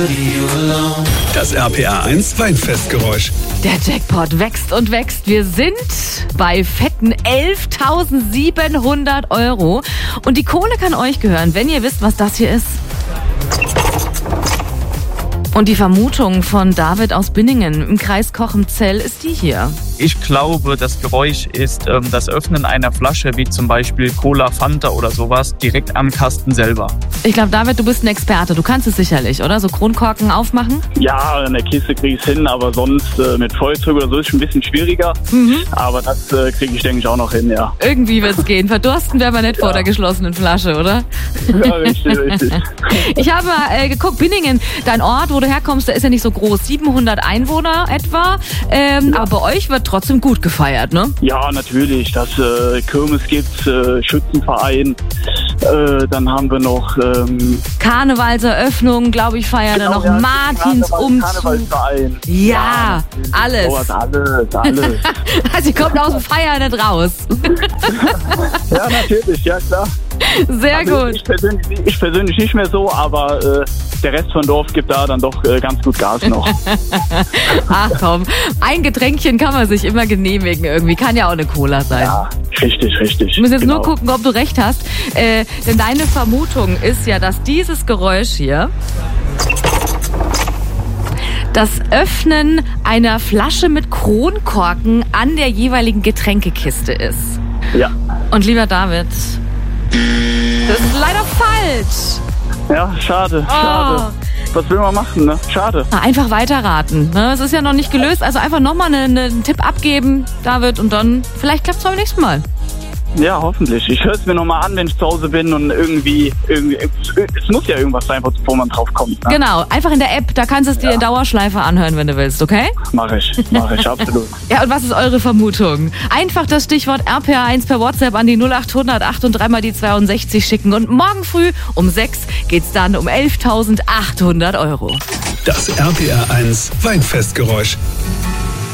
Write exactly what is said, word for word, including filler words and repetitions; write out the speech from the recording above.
Das R P R eins Weinfestgeräusch. Der Jackpot wächst und wächst. Wir sind bei fetten elftausendsiebenhundert Euro. Und die Kohle kann euch gehören, wenn ihr wisst, was das hier ist. Und die Vermutung von David aus Binningen im Kreis Cochem-Zell ist die hier. Ich glaube, das Geräusch ist ähm, das Öffnen einer Flasche, wie zum Beispiel Cola, Fanta oder sowas, direkt am Kasten selber. Ich glaube, David, du bist ein Experte. Du kannst es sicherlich, oder? So Kronkorken aufmachen? Ja, in der Kiste kriege ich es hin, aber sonst äh, mit Feuerzeug oder so ist es ein bisschen schwieriger. Mhm. Aber das äh, kriege ich, denke ich, auch noch hin, ja. Irgendwie wird es gehen. Verdursten wäre man nicht ja. vor der geschlossenen Flasche, oder? Ja, richtig, richtig. Ich habe mal äh, geguckt, Binningen, dein Ort, wo du herkommst, der ist ja nicht so groß. siebenhundert Einwohner etwa. Ähm, ja. Aber bei euch wird trotzdem gut gefeiert, ne? Ja, natürlich. Das äh, Kirmes gibt, äh, Schützenverein. Äh, dann haben wir noch ähm, Karnevalseröffnung, glaube ich, feiern genau, dann noch ja, Martinsumzug. Karnevalsverein. Ja, ja alles. Oh, alles, alles. Also ihr kommt aus dem Feiern nicht raus. Ja, natürlich, ja klar. Sehr also gut. Ich persönlich, ich persönlich nicht mehr so, aber äh, der Rest von Dorf gibt da dann doch äh, ganz gut Gas noch. Ach komm, ein Getränkchen kann man sich immer genehmigen irgendwie. Kann ja auch eine Cola sein. Ja, richtig, richtig. Du musst jetzt genau. nur gucken, ob du recht hast. Äh, denn deine Vermutung ist ja, dass dieses Geräusch hier das Öffnen einer Flasche mit Kronkorken an der jeweiligen Getränkekiste ist. Ja. Und lieber David, das ist leider falsch. Ja, schade, Oh. schade. Was will man machen, ne? Schade. Einfach weiterraten. Ne? Es ist ja noch nicht gelöst. Also einfach nochmal einen, einen Tipp abgeben, David, und dann vielleicht klappt es beim nächsten Mal. Ja, hoffentlich. Ich höre es mir nochmal an, wenn ich zu Hause bin und irgendwie, irgendwie es muss ja irgendwas sein, wo man drauf kommt. Ne? Genau, einfach in der App, da kannst du es dir Ja. in Dauerschleife anhören, wenn du willst, okay? Mach ich, mach ich, absolut. Ja, und was ist eure Vermutung? Einfach das Stichwort R P R eins per WhatsApp an die null acht hundert acht und drei mal die zweiundsechzig schicken. Und morgen früh um sechs geht's dann um elftausendachthundert Euro. Das R P R eins Weinfestgeräusch.